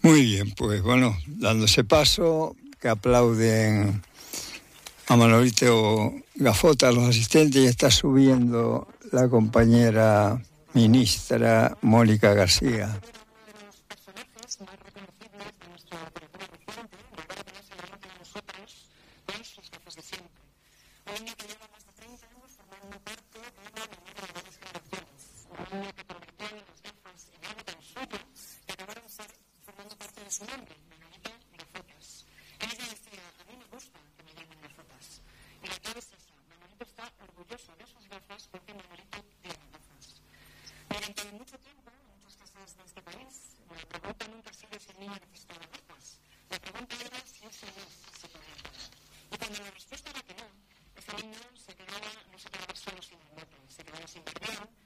Muy bien, pues bueno, dándose paso, que aplauden a Manolito Gafota, los asistentes, y está subiendo la compañera ministra Mónica García. Durante mucho tiempo, en muchas casas de este país, la pregunta nunca ha sido si el niño necesitaba gafas. La pregunta era si ese mes se podía pagar. Y cuando la respuesta era que no, ese niño no se quedaba solo sin el mote, se quedaba sin cartera,